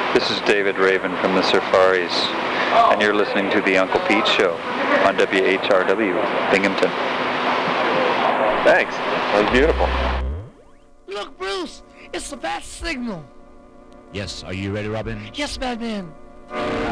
This is David Raven from the Surfaris, and you're listening to the Uncle Pete Show on WHRW, Binghamton. Thanks. That was beautiful. Look, Bruce, it's the bat signal. Yes, are you ready, Robin? Yes, Batman.